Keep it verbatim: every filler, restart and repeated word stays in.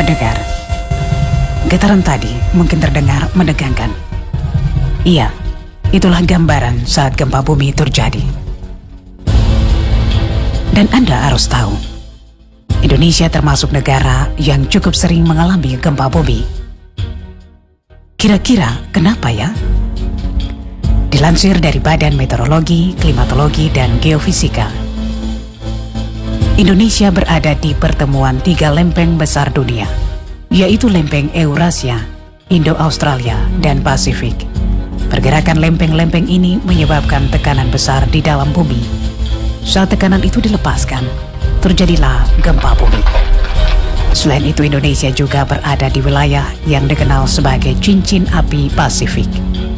pendengar, getaran tadi mungkin terdengar menegangkan. Iya, itulah gambaran saat gempa bumi terjadi. Dan Anda harus tahu, Indonesia termasuk negara yang cukup sering mengalami gempa bumi. Kira-kira kenapa ya? Dilansir dari Badan Meteorologi, Klimatologi, dan Geofisika, Indonesia berada di pertemuan tiga lempeng besar dunia, yaitu lempeng Eurasia, Indo-Australia, dan Pasifik. Pergerakan lempeng-lempeng ini menyebabkan tekanan besar di dalam bumi. Saat tekanan itu dilepaskan, terjadilah gempa bumi. Selain itu, Indonesia juga berada di wilayah yang dikenal sebagai cincin api Pasifik.